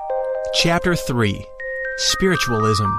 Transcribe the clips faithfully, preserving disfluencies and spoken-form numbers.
Chapter three. Spiritualism.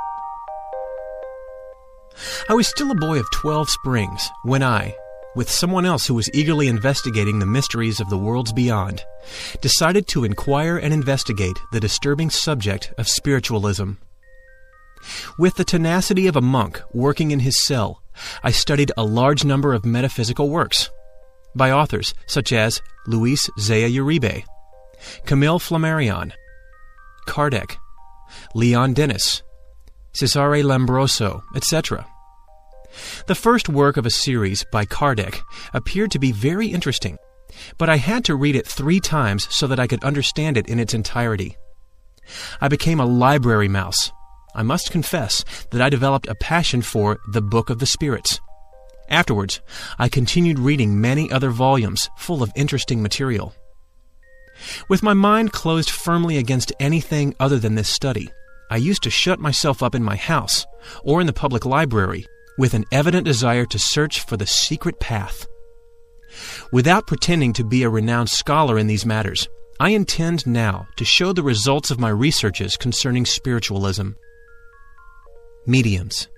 I was still a boy of twelve springs when I, with someone else who was eagerly investigating the mysteries of the worlds beyond, decided to inquire and investigate the disturbing subject of spiritualism. With the tenacity of a monk working in his cell, I studied a large number of metaphysical works by authors such as Luis Zaya Uribe, Camille Flammarion, Kardec, Leon Denis, Cesare Lombroso, et cetera. The first work of a series by Kardec appeared to be very interesting, but I had to read it three times so that I could understand it in its entirety. I became a library mouse. I must confess that I developed a passion for the Book of the Spirits. Afterwards, I continued reading many other volumes full of interesting material. With my mind closed firmly against anything other than this study, I used to shut myself up in my house or in the public library with an evident desire to search for the secret path. Without pretending to be a renowned scholar in these matters, I intend now to show the results of my researches concerning spiritualism. Mediums.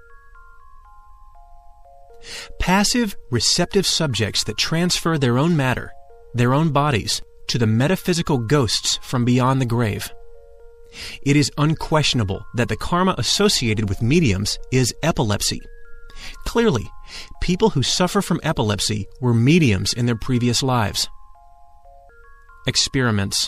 Passive, receptive subjects that transfer their own matter, their own bodies, to the metaphysical ghosts from beyond the grave. It is unquestionable that the karma associated with mediums is epilepsy. Clearly, people who suffer from epilepsy were mediums in their previous lives. Experiments.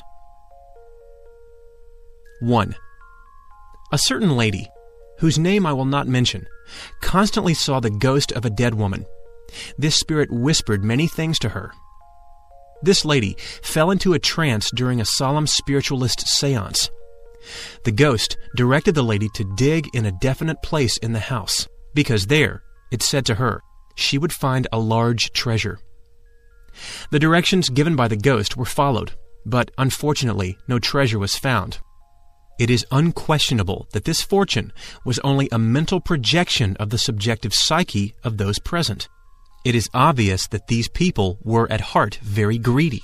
one. A certain lady, whose name I will not mention, constantly saw the ghost of a dead woman. This spirit whispered many things to her. This lady fell into a trance during a solemn spiritualist seance. The ghost directed the lady to dig in a definite place in the house, because there, it said to her, she would find a large treasure. The directions given by the ghost were followed, but unfortunately no treasure was found. It is unquestionable that this fortune was only a mental projection of the subjective psyche of those present. It is obvious that these people were at heart very greedy.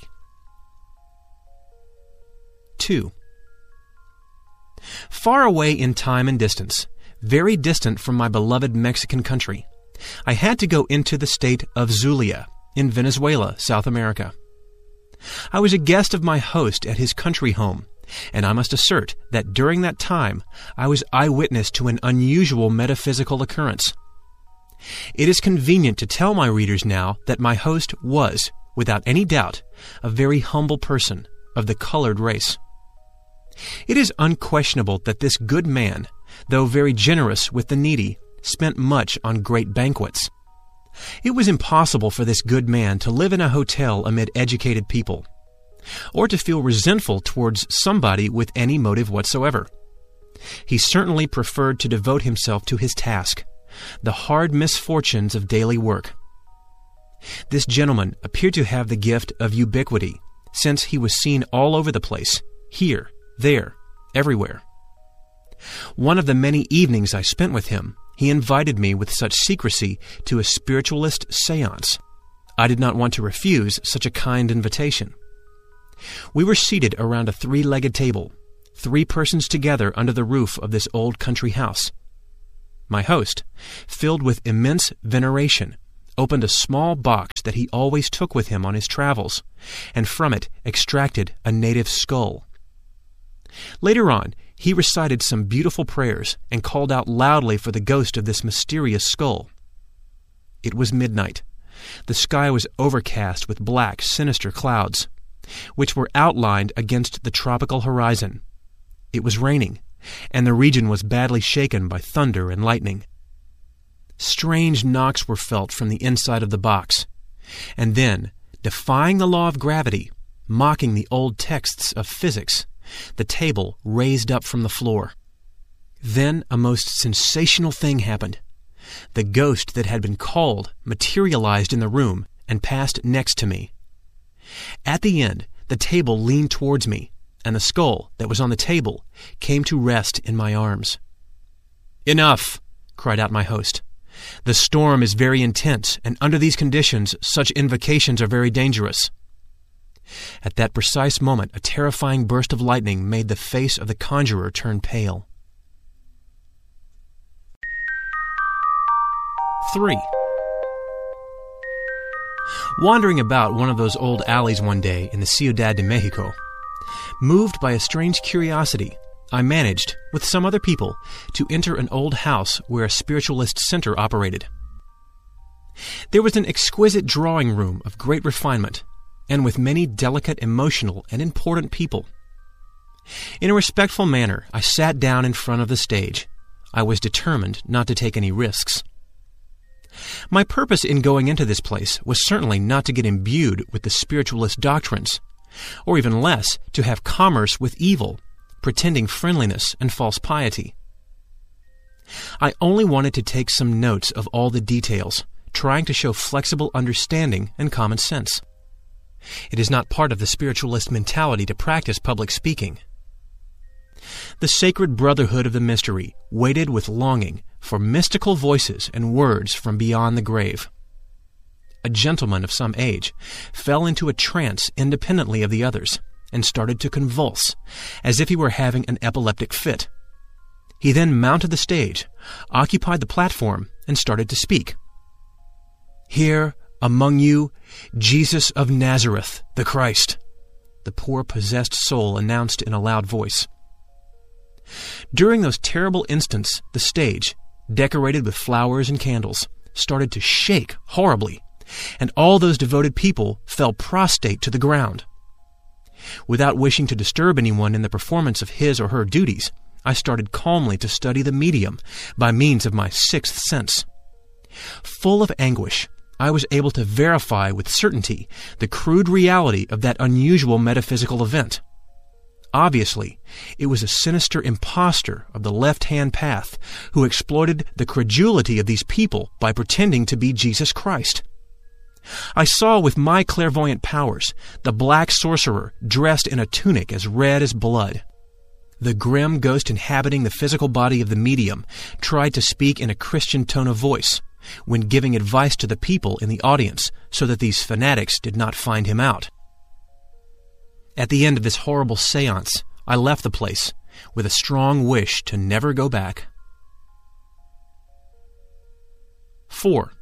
two. Far away in time and distance, very distant from my beloved Mexican country, I had to go into the state of Zulia in Venezuela, South America. I was a guest of my host at his country home, and I must assert that during that time I was eyewitness to an unusual metaphysical occurrence. It is convenient to tell my readers now that my host was, without any doubt, a very humble person of the colored race. It is unquestionable that this good man, though very generous with the needy, spent much on great banquets. It was impossible for this good man to live in a hotel amid educated people, or to feel resentful towards somebody with any motive whatsoever. He certainly preferred to devote himself to his task, the hard misfortunes of daily work. This gentleman appeared to have the gift of ubiquity, since he was seen all over the place, here, there, everywhere. One of the many evenings I spent with him, he invited me with such secrecy to a spiritualist seance. I did not want to refuse such a kind invitation. We were seated around a three-legged table, three persons together under the roof of this old country house. My host, filled with immense veneration, opened a small box that he always took with him on his travels, and from it extracted a native skull. Later on, he recited some beautiful prayers and called out loudly for the ghost of this mysterious skull. It was midnight. The sky was overcast with black, sinister clouds, which were outlined against the tropical horizon. It was raining, and the region was badly shaken by thunder and lightning. Strange knocks were felt from the inside of the box, and then, defying the law of gravity, mocking the old texts of physics, the table raised up from the floor. Then a most sensational thing happened. The ghost that had been called materialized in the room and passed next to me. At the end, the table leaned towards me, and the skull that was on the table came to rest in my arms. "Enough!" cried out my host. "The storm is very intense, and under these conditions such invocations are very dangerous." At that precise moment, a terrifying burst of lightning made the face of the conjurer turn pale. Three. Wandering about one of those old alleys one day in the Ciudad de Mexico, moved by a strange curiosity, I managed, with some other people, to enter an old house where a spiritualist center operated. There was an exquisite drawing room of great refinement, and with many delicate, emotional, and important people. In a respectful manner, I sat down in front of the stage. I was determined not to take any risks. My purpose in going into this place was certainly not to get imbued with the spiritualist doctrines, or even less, to have commerce with evil, pretending friendliness and false piety. I only wanted to take some notes of all the details, trying to show flexible understanding and common sense. It is not part of the spiritualist mentality to practice public speaking. The sacred brotherhood of the mystery waited with longing for mystical voices and words from beyond the grave. A gentleman of some age fell into a trance independently of the others and started to convulse, as if he were having an epileptic fit. He then mounted the stage, occupied the platform, and started to speak. "Here, among you, Jesus of Nazareth, the Christ," the poor possessed soul announced in a loud voice. During those terrible instants, the stage, decorated with flowers and candles, started to shake horribly, and all those devoted people fell prostrate to the ground. Without wishing to disturb anyone in the performance of his or her duties, I started calmly to study the medium by means of my sixth sense. Full of anguish, I was able to verify with certainty the crude reality of that unusual metaphysical event. Obviously, it was a sinister impostor of the left-hand path who exploited the credulity of these people by pretending to be Jesus Christ. I saw with my clairvoyant powers the black sorcerer dressed in a tunic as red as blood. The grim ghost inhabiting the physical body of the medium tried to speak in a Christian tone of voice when giving advice to the people in the audience so that these fanatics did not find him out. At the end of this horrible seance, I left the place with a strong wish to never go back. Four.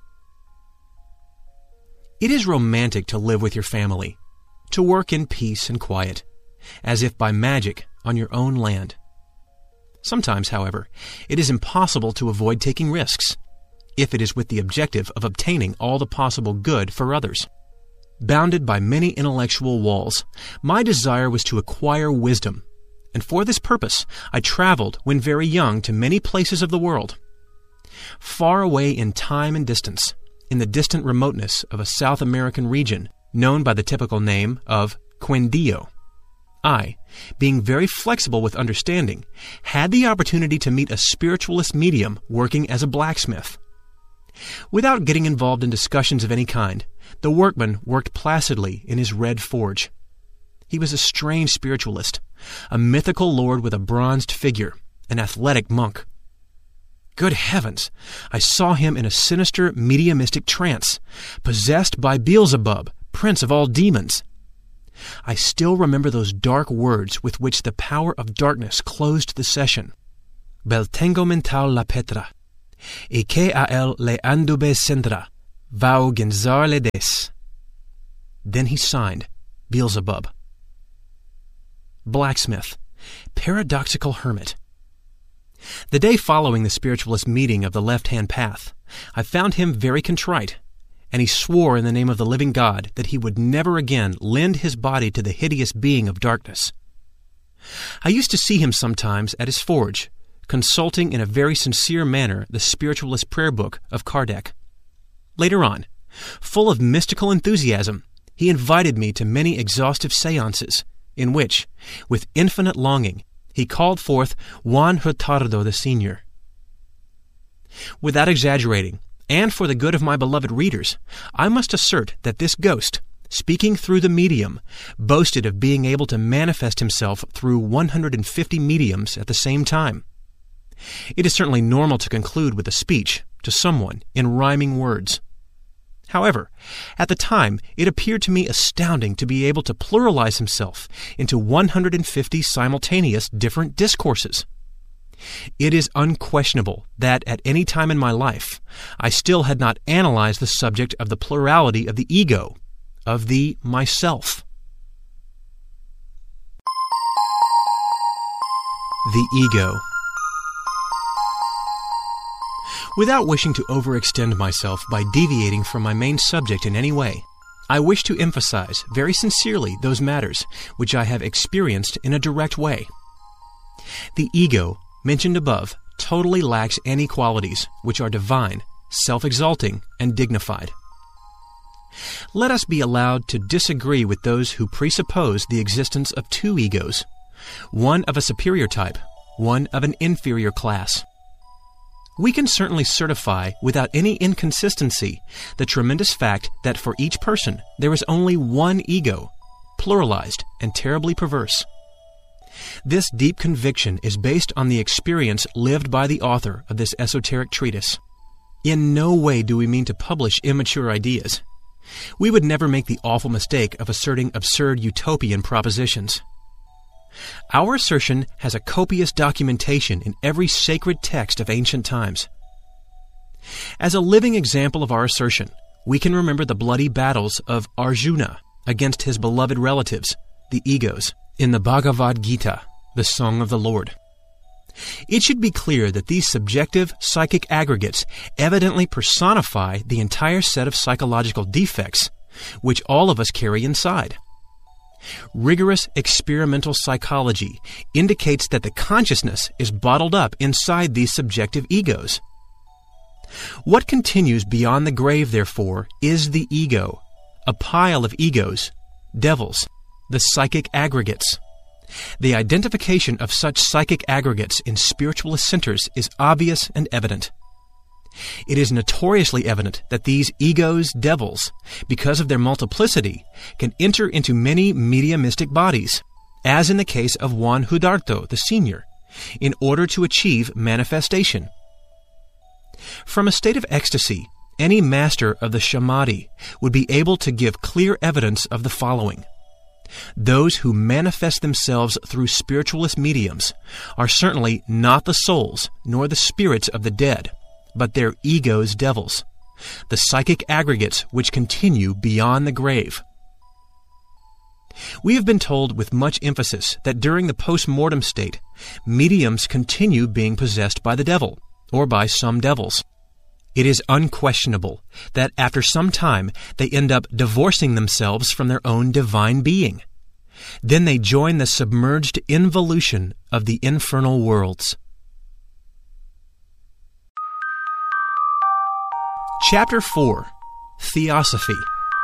It is romantic to live with your family, to work in peace and quiet, as if by magic on your own land. Sometimes, however, it is impossible to avoid taking risks, if it is with the objective of obtaining all the possible good for others. Bounded by many intellectual walls, my desire was to acquire wisdom, and for this purpose I traveled when very young to many places of the world. Far away in time and distance, in the distant remoteness of a South American region known by the typical name of Quindío, I, being very flexible with understanding, had the opportunity to meet a spiritualist medium working as a blacksmith. Without getting involved in discussions of any kind, the workman worked placidly in his red forge. He was a strange spiritualist, a mythical lord with a bronzed figure, an athletic monk. Good heavens! I saw him in a sinister mediumistic trance, possessed by Beelzebub, prince of all demons. I still remember those dark words with which the power of darkness closed the session. Bel tengo mental la petra, e que a él le andube sendra, vau genzar le des. Then he signed, Beelzebub. Blacksmith, paradoxical hermit. The day following the spiritualist meeting of the left-hand path, I found him very contrite, and he swore in the name of the living God that he would never again lend his body to the hideous being of darkness. I used to see him sometimes at his forge, consulting in a very sincere manner the spiritualist prayer book of Kardec. Later on, full of mystical enthusiasm, he invited me to many exhaustive seances, in which, with infinite longing, he called forth Juan Hurtado the Senior. Without exaggerating, and for the good of my beloved readers, I must assert that this ghost, speaking through the medium, boasted of being able to manifest himself through one hundred fifty mediums at the same time. It is certainly normal to conclude with a speech to someone in rhyming words. However, at the time, it appeared to me astounding to be able to pluralize himself into one hundred fifty simultaneous different discourses. It is unquestionable that at any time in my life, I still had not analyzed the subject of the plurality of the ego, of the myself. The ego. Without wishing to overextend myself by deviating from my main subject in any way, I wish to emphasize very sincerely those matters which I have experienced in a direct way. The ego, mentioned above, totally lacks any qualities which are divine, self-exalting, and dignified. Let us be allowed to disagree with those who presuppose the existence of two egos, one of a superior type, one of an inferior class. We can certainly certify without any inconsistency the tremendous fact that for each person there is only one ego, pluralized and terribly perverse. This deep conviction is based on the experience lived by the author of this esoteric treatise. In no way do we mean to publish immature ideas. We would never make the awful mistake of asserting absurd utopian propositions. Our assertion has a copious documentation in every sacred text of ancient times. As a living example of our assertion, we can remember the bloody battles of Arjuna against his beloved relatives, the egos, in the Bhagavad Gita, the Song of the Lord. It should be clear that these subjective psychic aggregates evidently personify the entire set of psychological defects which all of us carry inside. Rigorous experimental psychology indicates that the consciousness is bottled up inside these subjective egos. What continues beyond the grave, therefore, is the ego, a pile of egos, devils, the psychic aggregates. The identification of such psychic aggregates in spiritualist centers is obvious and evident. It is notoriously evident that these egos, devils, because of their multiplicity, can enter into many mediumistic bodies, as in the case of Juan Hudarto, the senior, in order to achieve manifestation. From a state of ecstasy, any master of the Samadhi would be able to give clear evidence of the following. Those who manifest themselves through spiritualist mediums are certainly not the souls nor the spirits of the dead, but their egos' devils, the psychic aggregates which continue beyond the grave. We have been told with much emphasis that during the post-mortem state, mediums continue being possessed by the devil, or by some devils. It is unquestionable that after some time they end up divorcing themselves from their own divine being. Then they join the submerged involution of the infernal worlds. Chapter four. Theosophy.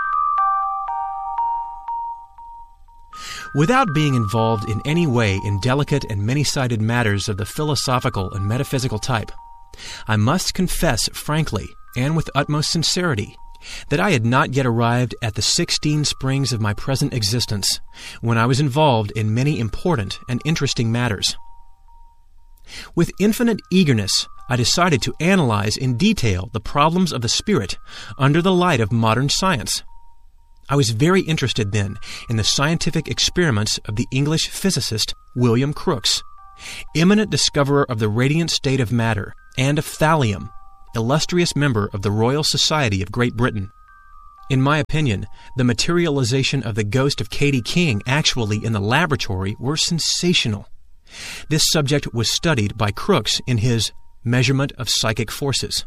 Without being involved in any way in delicate and many-sided matters of the philosophical and metaphysical type, I must confess frankly and with utmost sincerity that I had not yet arrived at the sixteen springs of my present existence when I was involved in many important and interesting matters. With infinite eagerness, I decided to analyze in detail the problems of the spirit under the light of modern science. I was very interested then in the scientific experiments of the English physicist William Crookes, eminent discoverer of the radiant state of matter, and of thallium, illustrious member of the Royal Society of Great Britain. In my opinion, the materialization of the ghost of Katie King actually in the laboratory were sensational. This subject was studied by Crookes in his Measurement of Psychic Forces.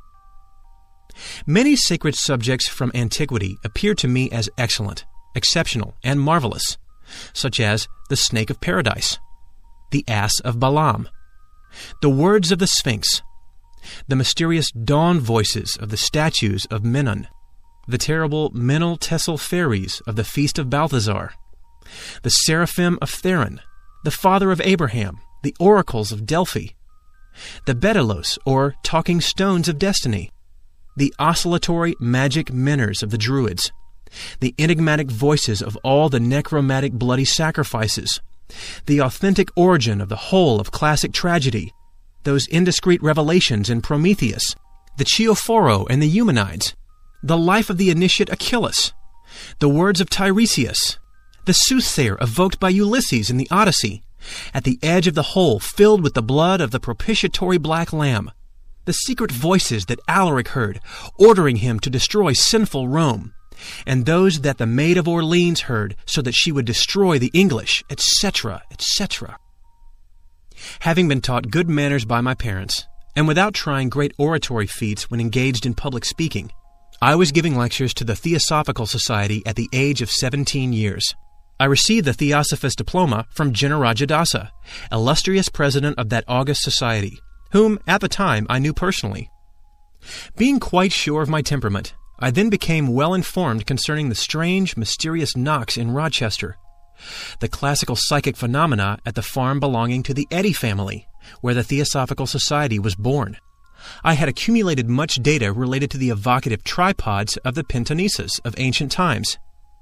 Many sacred subjects from antiquity appear to me as excellent, exceptional, and marvelous, such as the snake of paradise, the ass of Balaam, the words of the Sphinx, the mysterious dawn voices of the statues of Menon, the terrible Menel Tessel fairies of the Feast of Balthazar, the seraphim of Theron, the father of Abraham, the oracles of Delphi, the Betelos, or talking stones of destiny, the oscillatory magic menors of the Druids, the enigmatic voices of all the necromantic bloody sacrifices, the authentic origin of the whole of classic tragedy, those indiscreet revelations in Prometheus, the Chiophoro and the Eumenides, the life of the initiate Achilles, the words of Tiresias, the soothsayer evoked by Ulysses in the Odyssey, at the edge of the hole filled with the blood of the propitiatory black lamb, the secret voices that Alaric heard, ordering him to destroy sinful Rome, and those that the Maid of Orleans heard so that she would destroy the English, et cetera, et cetera. Having been taught good manners by my parents, and without trying great oratory feats when engaged in public speaking, I was giving lectures to the Theosophical Society at the age of seventeen years. I received the Theosophist diploma from Jinnarajadasa, illustrious president of that august society, whom, at the time, I knew personally. Being quite sure of my temperament, I then became well informed concerning the strange, mysterious knocks in Rochester, the classical psychic phenomena at the farm belonging to the Eddy family, where the Theosophical Society was born. I had accumulated much data related to the evocative tripods of the Pintonisas of ancient times.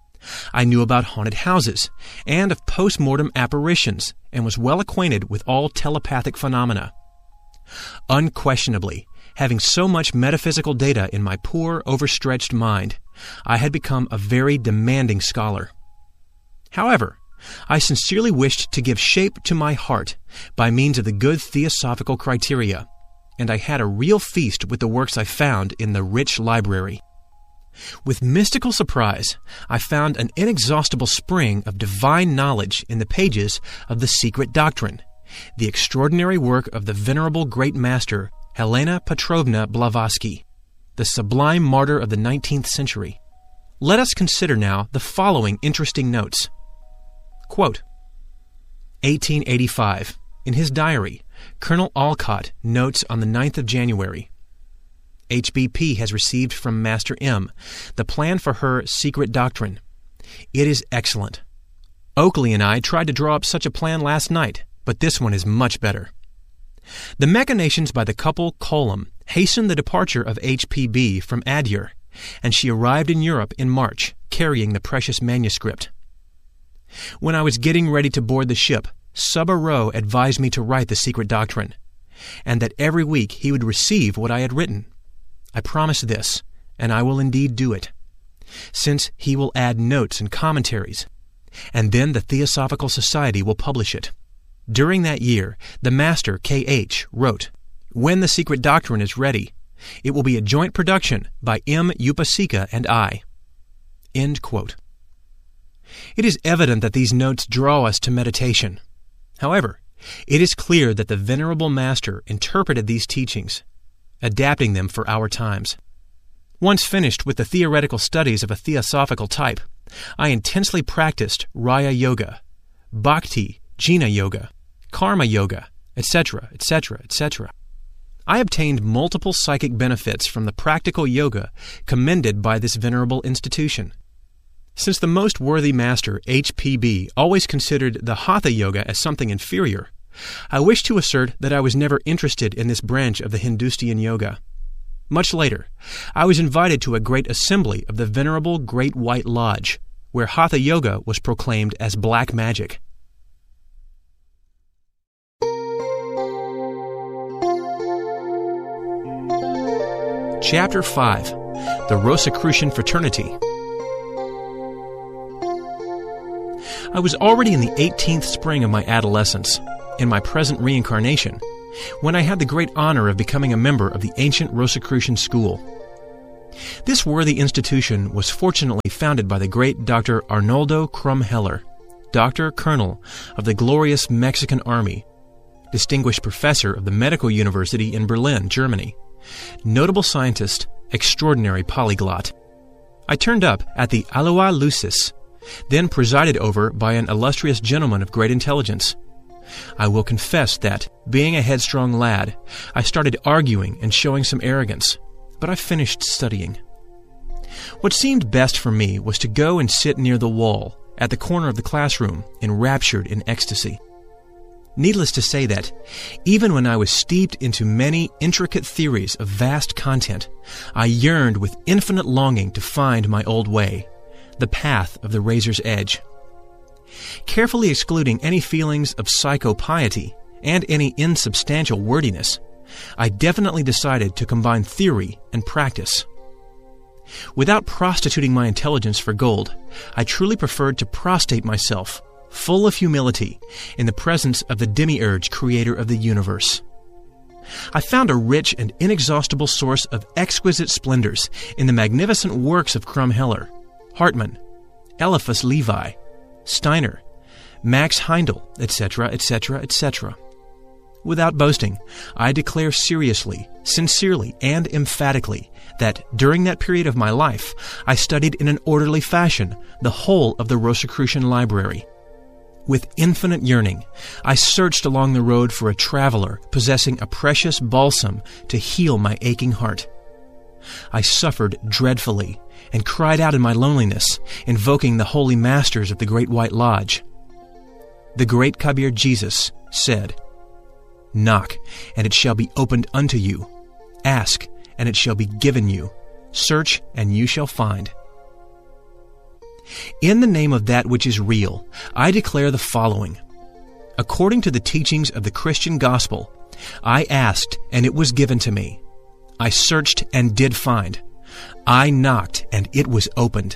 I knew about haunted houses and of post-mortem apparitions, and was well acquainted with all telepathic phenomena. Unquestionably, having so much metaphysical data in my poor, overstretched mind, I had become a very demanding scholar. However, I sincerely wished to give shape to my heart by means of the good theosophical criteria, and I had a real feast with the works I found in the rich library. With mystical surprise, I found an inexhaustible spring of divine knowledge in the pages of The Secret Doctrine, the extraordinary work of the venerable great master Helena Petrovna Blavatsky, the sublime martyr of the nineteenth century. Let us consider now the following interesting notes. Quote, eighteen eighty-five. In his diary, Colonel Alcott notes on the ninth of January, H B P has received from Master M the plan for her secret doctrine. It is excellent. Oakley and I tried to draw up such a plan last night, but this one is much better. The machinations by the couple Colum hastened the departure of H P B from Adyar, and she arrived in Europe in March, carrying the precious manuscript. When I was getting ready to board the ship, Subba Row advised me to write the secret doctrine, and that every week he would receive what I had written. I promise this, and I will indeed do it, since he will add notes and commentaries, and then the Theosophical Society will publish it. During that year, the Master, K H, wrote, "When the secret doctrine is ready, it will be a joint production by M. Upasika and I." End quote. It is evident that these notes draw us to meditation. However, it is clear that the Venerable Master interpreted these teachings, adapting them for our times. Once finished with the theoretical studies of a theosophical type, I intensely practiced Raya Yoga, Bhakti, Jnana Yoga, Karma Yoga, et cetera, et cetera, et cetera. I obtained multiple psychic benefits from the practical yoga commended by this venerable institution. Since the most worthy master, H P B, always considered the Hatha Yoga as something inferior, I wish to assert that I was never interested in this branch of the Hindustian yoga. Much later, I was invited to a great assembly of the Venerable Great White Lodge, where Hatha Yoga was proclaimed as black magic. Chapter five. The Rosicrucian Fraternity. I was already in the eighteenth spring of my adolescence, in my present reincarnation, when I had the great honor of becoming a member of the ancient Rosicrucian school. This worthy institution was fortunately founded by the great Doctor Arnoldo Krumheller, Doctor Colonel of the glorious Mexican Army, distinguished professor of the Medical University in Berlin, Germany, notable scientist, extraordinary polyglot. I turned up at the Alua Lucis, then presided over by an illustrious gentleman of great intelligence. I will confess that, being a headstrong lad, I started arguing and showing some arrogance, but I finished studying. What seemed best for me was to go and sit near the wall, at the corner of the classroom, enraptured in ecstasy. Needless to say that, even when I was steeped into many intricate theories of vast content, I yearned with infinite longing to find my old way, the path of the razor's edge. Carefully excluding any feelings of psychopiety and any insubstantial wordiness, I definitely decided to combine theory and practice. Without prostituting my intelligence for gold, I truly preferred to prostrate myself, full of humility, in the presence of the demiurge creator of the universe. I found a rich and inexhaustible source of exquisite splendors in the magnificent works of Krumheller, Hartmann, Eliphas Levi, Steiner, Max Heindel, et cetera, et cetera, et cetera. Without boasting, I declare seriously, sincerely, and emphatically that during that period of my life, I studied in an orderly fashion the whole of the Rosicrucian library. With infinite yearning, I searched along the road for a traveler possessing a precious balsam to heal my aching heart. I suffered dreadfully and cried out in my loneliness, invoking the holy masters of the Great White Lodge. The great Kabir Jesus said, "Knock, and it shall be opened unto you. Ask, and it shall be given you. Search, and you shall find." In the name of that which is real, I declare the following. According to the teachings of the Christian gospel, I asked, and it was given to me. I searched and did find. I knocked, and it was opened.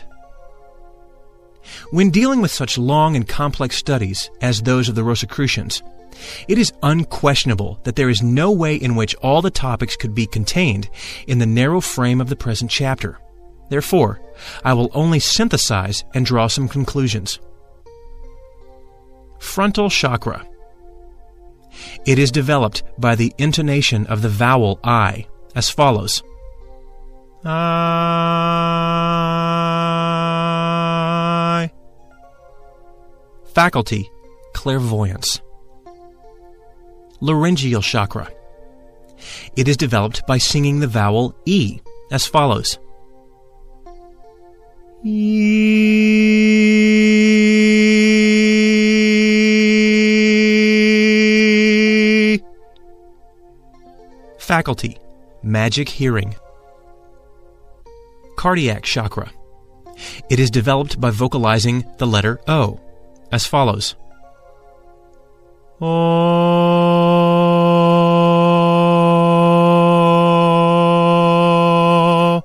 When dealing with such long and complex studies as those of the Rosicrucians, it is unquestionable that there is no way in which all the topics could be contained in the narrow frame of the present chapter. Therefore, I will only synthesize and draw some conclusions. Frontal chakra. It is developed by the intonation of the vowel I, as follows. I. Faculty, clairvoyance. Laryngeal chakra. It is developed by singing the vowel E, as follows. E. Faculty, magic hearing. Cardiac chakra. It is developed by vocalizing the letter O, as follows. O.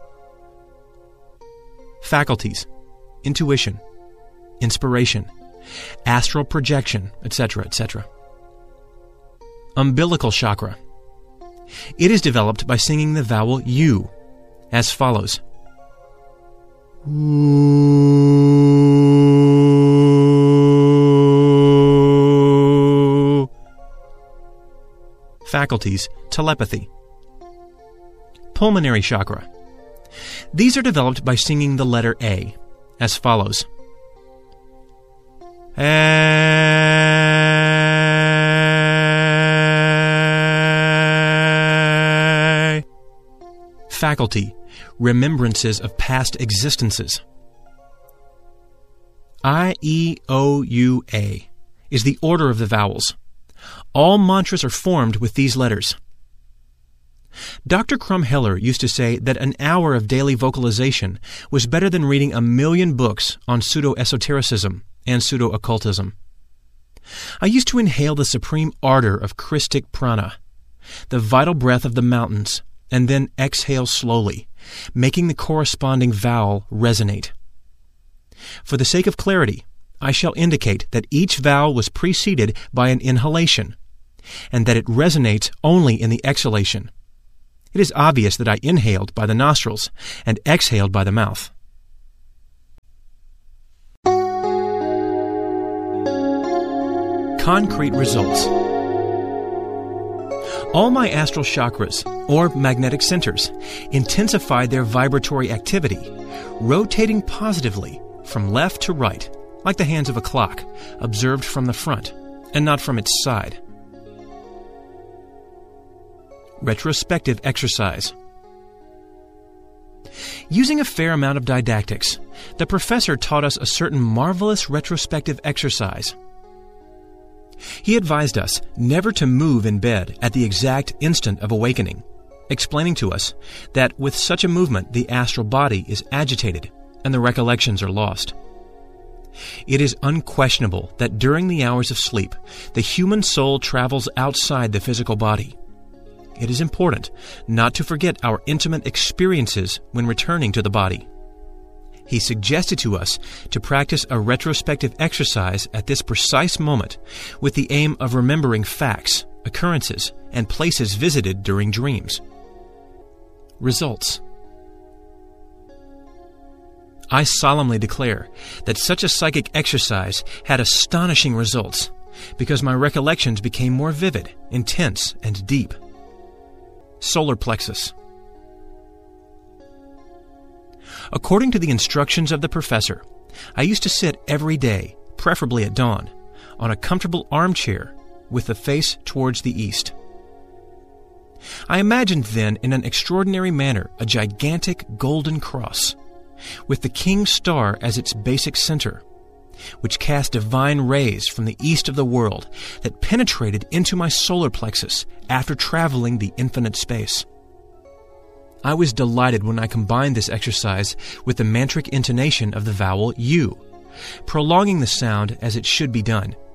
Faculties, intuition, inspiration, astral projection, et cetera, et cetera. Umbilical chakra. It is developed by singing the vowel U, as follows. Ooh. Faculties, telepathy. Pulmonary chakra. These are developed by singing the letter A, as follows. A. Faculty, remembrances of past existences. I, E, O, U, A is the order of the vowels. All mantras are formed with these letters. Doctor Krumheller used to say that an hour of daily vocalization was better than reading a million books on pseudo-esotericism and pseudo-occultism. I used to inhale the supreme ardor of Christic prana, the vital breath of the mountains, and then exhale slowly, making the corresponding vowel resonate. For the sake of clarity, I shall indicate that each vowel was preceded by an inhalation, and that it resonates only in the exhalation. It is obvious that I inhaled by the nostrils and exhaled by the mouth. Concrete results. All my astral chakras, or magnetic centers, intensified their vibratory activity, rotating positively from left to right, like the hands of a clock, observed from the front, and not from its side. Retrospective exercise. Using a fair amount of didactics, the professor taught us a certain marvelous retrospective exercise. He advised us never to move in bed at the exact instant of awakening, explaining to us that with such a movement the astral body is agitated and the recollections are lost. It is unquestionable that during the hours of sleep, the human soul travels outside the physical body. it is important not to forget our intimate experiences when returning to the body. He suggested to us to practice a retrospective exercise at this precise moment with the aim of remembering facts, occurrences, and places visited during dreams. Results. I solemnly declare that such a psychic exercise had astonishing results because my recollections became more vivid, intense, and deep. Solar plexus. According to the instructions of the professor, I used to sit every day, preferably at dawn, on a comfortable armchair with the face towards the east. I imagined then in an extraordinary manner a gigantic golden cross, with the king's star as its basic center, which cast divine rays from the east of the world that penetrated into my solar plexus after traveling the infinite space. I was delighted when I combined this exercise with the mantric intonation of the vowel U, prolonging the sound as it should be done,